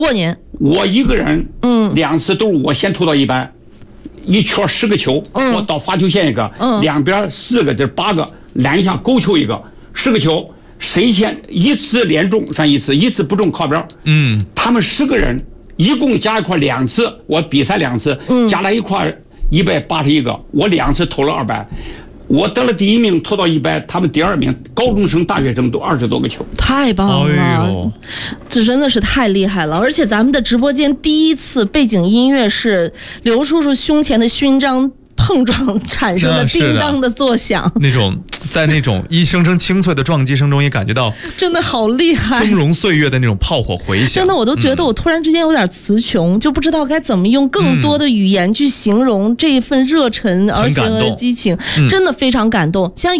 过年我一个人，2次都是我先投到100，一圈10个球，我到罚球线一个，两边4个，这8个，拦一下勾球一个，10个球，谁先一次连中算一次，一次不中靠边。他们10个人一共加一块2次，我比赛2次，加在一块181个，我2次投了200。我得了第1名，投到100，他们第2名，高中生、大学生都20多个球， 太棒了，这真的是太厉害了！而且咱们的直播间第一次背景音乐是刘叔叔胸前的勋章碰撞产生的叮当的作响， 那种在那种一声声清脆的撞击声中，也感觉到真的好厉害， 峥嵘岁月的那种炮火回响。 真的，我都觉得我突然之间有点词穷，就不知道该怎么用更多的语言去形容这一份热忱，而且激情，真的非常感动。像